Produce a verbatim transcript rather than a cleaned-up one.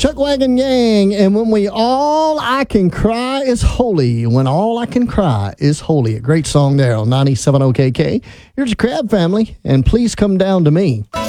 Chuck Wagon Gang, and when we all I can cry is holy. When all I can cry is holy. A great song there on ninety-seven O K K. Here's your Crab Family, and please come down to me.